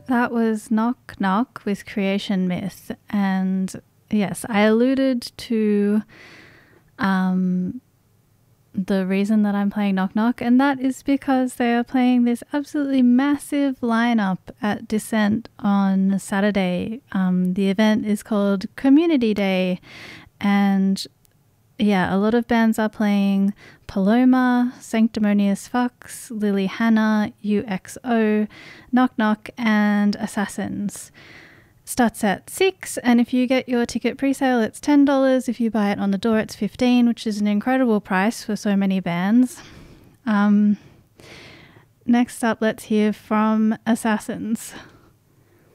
that was Knock Knock with Creation Myth. And yes, I alluded to the reason that I'm playing Knock Knock, and that is because they are playing this absolutely massive lineup at Descent on Saturday. The event is called Community Day, and yeah, a lot of bands are playing: Paloma, Sanctimonious Fucks, Lily Hannah, UXO, Knock Knock, and Assassins. Starts at 6, and if you get your ticket pre-sale, it's $10. If you buy it on the door, it's $15, which is an incredible price for so many bands. Next up, let's hear from Assassins.